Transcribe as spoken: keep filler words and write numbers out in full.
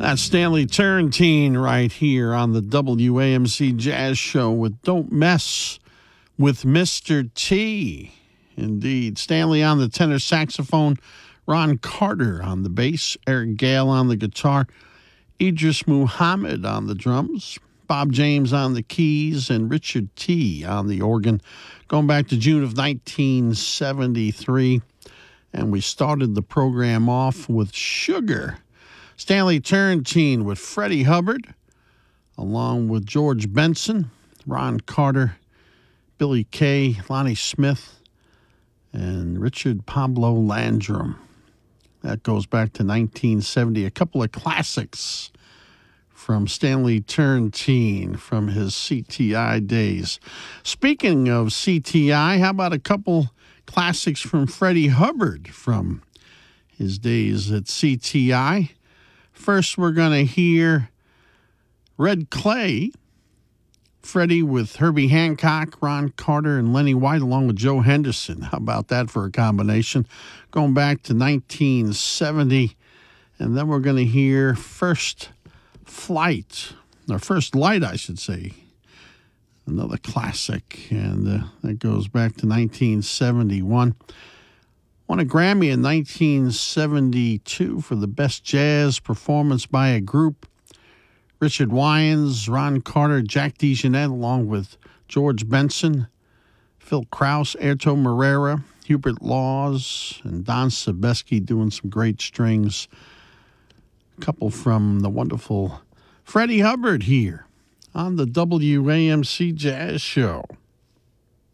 That's Stanley Turrentine right here on the W A M C Jazz Show with Don't Mess with Mister T. Indeed. Stanley on the tenor saxophone, Ron Carter on the bass, Eric Gale on the guitar, Idris Muhammad on the drums, Bob James on the keys, and Richard T. on the organ. Going back to June of nineteen seventy-three, and we started the program off with Sugar. Stanley Turrentine with Freddie Hubbard, along with George Benson, Ron Carter, Billy Kay, Lonnie Smith, and Richard Pablo Landrum. That goes back to nineteen seventy. A couple of classics from Stanley Turrentine from his C T I days. Speaking of C T I, how about a couple classics from Freddie Hubbard from his days at C T I? First, we're going to hear Red Clay, Freddie with Herbie Hancock, Ron Carter, and Lenny White, along with Joe Henderson. How about that for a combination? Going back to nineteen seventy. And then we're going to hear First Flight, or First Light, I should say. Another classic, and uh, that goes back to nineteen seventy-one. Won a Grammy in nineteen seventy-two for the Best Jazz Performance by a Group. Richard Wyans, Ron Carter, Jack DeJohnette, along with George Benson, Phil Krause, Airto Moreira, Hubert Laws, and Don Sebesky doing some great strings. A couple from the wonderful Freddie Hubbard here on the W A M C Jazz Show.